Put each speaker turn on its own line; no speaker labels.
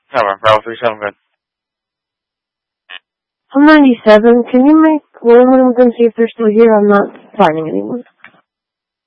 Never mind, Bravo 37, good.
I'm 97. Can you make one when I'm going to see if they're still here? I'm not finding anyone.